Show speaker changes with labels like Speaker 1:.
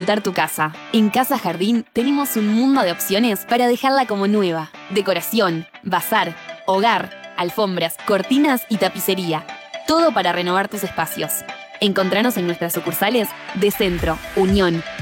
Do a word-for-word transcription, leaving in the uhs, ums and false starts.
Speaker 1: disfrutar tu casa. En Casa Jardín tenemos un mundo de opciones para dejarla como nueva. Decoración, bazar, hogar, alfombras, cortinas y tapicería. Todo para renovar tus espacios. Encontranos en nuestras sucursales de Centro, Unión,